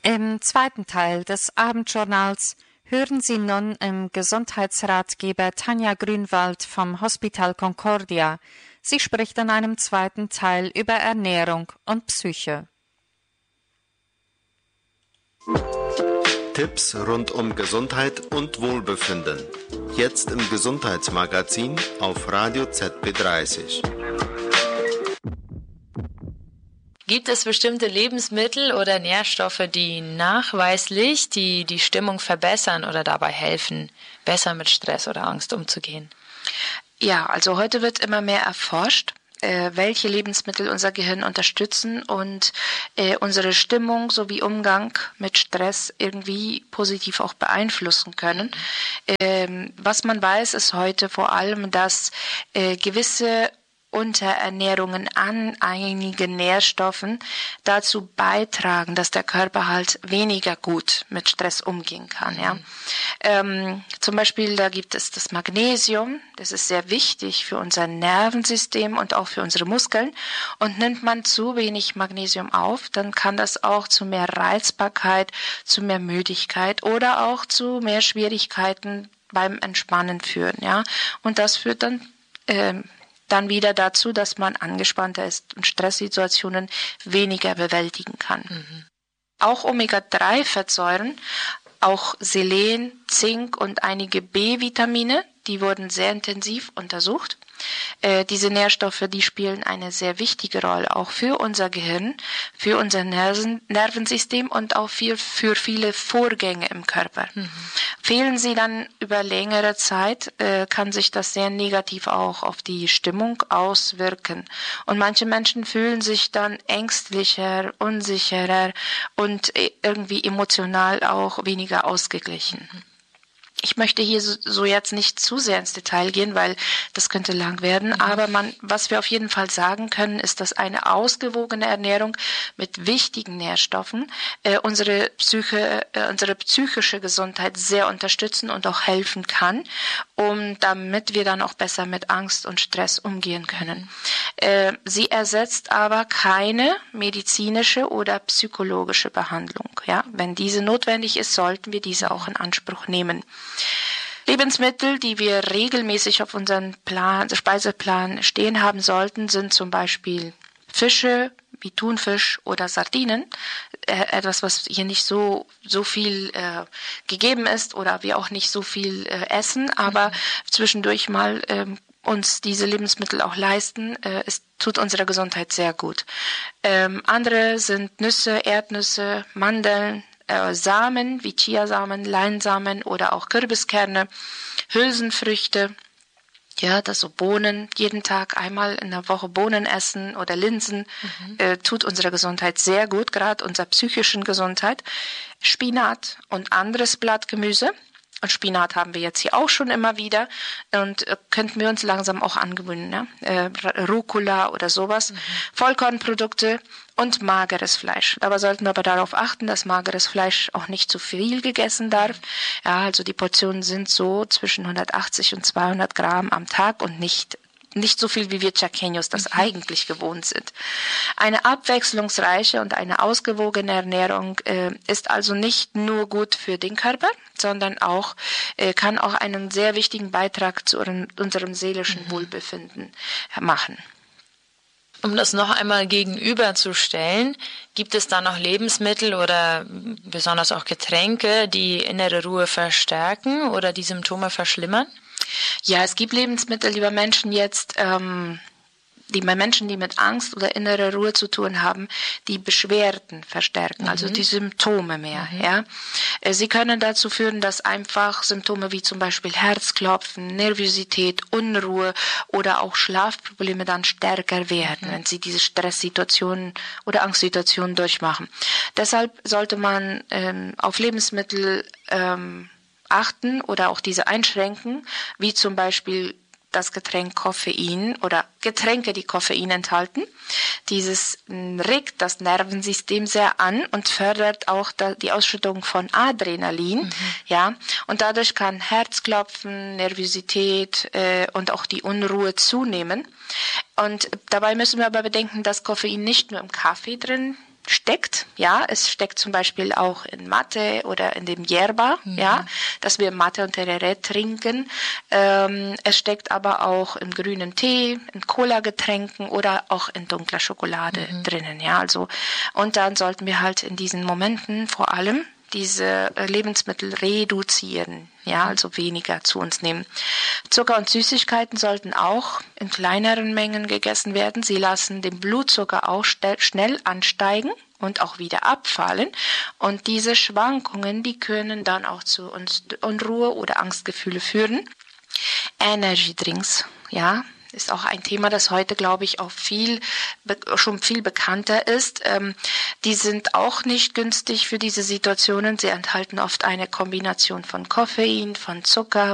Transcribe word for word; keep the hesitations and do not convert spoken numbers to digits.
Im zweiten Teil des Abendjournals hören Sie nun im Gesundheitsratgeber Tanja Grünwald vom Hospital Concordia. Sie spricht in einem zweiten Teil über Ernährung und Psyche. Tipps rund um Gesundheit und Wohlbefinden. Jetzt im Gesundheitsmagazin auf Radio Z B dreißig. Gibt es bestimmte Lebensmittel oder Nährstoffe, die nachweislich die, die Stimmung verbessern oder dabei helfen, besser mit Stress oder Angst umzugehen? Ja, also heute wird immer mehr erforscht, äh, welche Lebensmittel unser Gehirn unterstützen und äh, unsere Stimmung sowie Umgang mit Stress irgendwie positiv auch beeinflussen können. Ähm, was man weiß, ist heute vor allem, dass äh, gewisse Unterernährungen an einigen Nährstoffen dazu beitragen, dass der Körper halt weniger gut mit Stress umgehen kann. Ja, mhm. ähm, zum Beispiel da gibt es das Magnesium. Das ist sehr wichtig für unser Nervensystem und auch für unsere Muskeln. Und nimmt man zu wenig Magnesium auf, dann kann das auch zu mehr Reizbarkeit, zu mehr Müdigkeit oder auch zu mehr Schwierigkeiten beim Entspannen führen. Ja, und das führt dann ähm, dann wieder dazu, dass man angespannter ist und Stresssituationen weniger bewältigen kann. Mhm. Auch Omega drei Fettsäuren, auch Selen, Zink und einige B-Vitamine, die wurden sehr intensiv untersucht. Äh, diese Nährstoffe, die spielen eine sehr wichtige Rolle auch für unser Gehirn, für unser Nerven, Nervensystem und auch für, für viele Vorgänge im Körper. Mhm. Fehlen sie dann über längere Zeit, äh, kann sich das sehr negativ auch auf die Stimmung auswirken. Und manche Menschen fühlen sich dann ängstlicher, unsicherer und irgendwie emotional auch weniger ausgeglichen. Mhm. Ich möchte hier so, so jetzt nicht zu sehr ins Detail gehen, weil das könnte lang werden. Mhm. Aber man, was wir auf jeden Fall sagen können, ist, dass eine ausgewogene Ernährung mit wichtigen Nährstoffen äh, unsere Psyche, äh, unsere psychische Gesundheit sehr unterstützen und auch helfen kann, um damit wir dann auch besser mit Angst und Stress umgehen können. Äh, sie ersetzt aber keine medizinische oder psychologische Behandlung. Ja, wenn diese notwendig ist, sollten wir diese auch in Anspruch nehmen. Lebensmittel, die wir regelmäßig auf unserem Plan, Speiseplan stehen haben sollten, sind zum Beispiel Fische wie Thunfisch oder Sardinen. Äh, etwas, was hier nicht so so viel äh, gegeben ist oder wir auch nicht so viel äh, essen, aber mhm. zwischendurch mal äh, uns diese Lebensmittel auch leisten, äh, es tut unserer Gesundheit sehr gut. Ähm, andere sind Nüsse, Erdnüsse, Mandeln, Samen wie Chiasamen, Leinsamen oder auch Kürbiskerne, Hülsenfrüchte, ja, das so Bohnen, jeden Tag einmal in der Woche Bohnen essen oder Linsen, mhm. äh, tut unserer Gesundheit sehr gut, gerade unserer psychischen Gesundheit. Spinat und anderes Blattgemüse. Und Spinat haben wir jetzt hier auch schon immer wieder und äh, könnten wir uns langsam auch angewöhnen, ne? äh, Rucola oder sowas, mhm. Vollkornprodukte und mageres Fleisch. Dabei sollten wir aber darauf achten, dass mageres Fleisch auch nicht zu viel gegessen darf. Ja, also die Portionen sind so zwischen hundertachtzig und zweihundert Gramm am Tag und nicht nicht so viel, wie wir Chaqueños das mhm. eigentlich gewohnt sind. Eine abwechslungsreiche und eine ausgewogene Ernährung äh, ist also nicht nur gut für den Körper, sondern auch äh, kann auch einen sehr wichtigen Beitrag zu unserem, unserem seelischen mhm. Wohlbefinden machen. Um das noch einmal gegenüberzustellen, gibt es da noch Lebensmittel oder besonders auch Getränke, die innere Ruhe verstärken oder die Symptome verschlimmern? Ja, es gibt Lebensmittel, die bei Menschen jetzt, ähm, die bei Menschen, die mit Angst oder innerer Ruhe zu tun haben, die Beschwerden verstärken, mhm. also die Symptome mehr. Mhm. Ja, sie können dazu führen, dass einfach Symptome wie zum Beispiel Herzklopfen, Nervosität, Unruhe oder auch Schlafprobleme dann stärker werden, mhm. wenn sie diese Stresssituationen oder Angstsituationen durchmachen. Deshalb sollte man ähm, auf Lebensmittel ähm, achten oder auch diese einschränken, wie zum Beispiel das Getränk Koffein oder Getränke, die Koffein enthalten. Dieses regt das Nervensystem sehr an und fördert auch die Ausschüttung von Adrenalin, mhm. ja, und dadurch kann Herzklopfen, Nervosität äh, und auch die Unruhe zunehmen. Und dabei müssen wir aber bedenken, dass Koffein nicht nur im Kaffee drin steckt. Ja, es steckt zum Beispiel auch in Mate oder in dem Yerba, mhm. ja, dass wir Mate und Tereré trinken. Ähm, es steckt aber auch im grünen Tee, in Cola-Getränken oder auch in dunkler Schokolade mhm. drinnen. Ja, also und dann sollten wir halt in diesen Momenten vor allem diese Lebensmittel reduzieren, ja, also weniger zu uns nehmen. Zucker und Süßigkeiten sollten auch in kleineren Mengen gegessen werden. Sie lassen den Blutzucker auch schnell ansteigen und auch wieder abfallen. Und diese Schwankungen, die können dann auch zu Unruhe oder Angstgefühle führen. Energy Drinks, ja, ist auch ein Thema, das heute, glaube ich, auch viel schon viel bekannter ist. Ähm, die sind auch nicht günstig für diese Situationen. Sie enthalten oft eine Kombination von Koffein, von Zucker,